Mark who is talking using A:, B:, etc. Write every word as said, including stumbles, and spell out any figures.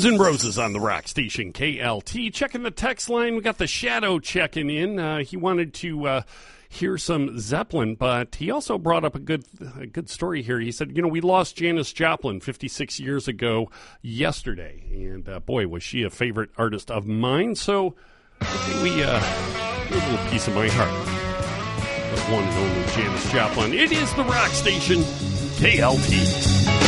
A: Guns N' Roses on the rock station, K L T. Checking the text line. We got the Shadow checking in. Uh, he wanted to uh, hear some Zeppelin, but he also brought up a good a good story here. He said, you know, we lost Janis Joplin fifty-six years ago yesterday. And, uh, boy, was she a favorite artist of mine. So I think we uh, give a little piece of my heart. The one and only Janis Joplin. It is the rock station, K L T.